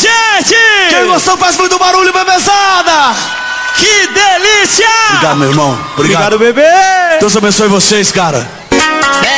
gente! Quem gostou faz muito barulho, bebezada! Que delícia! Obrigado, meu irmão. Obrigado, bebê! Deus abençoe vocês, cara.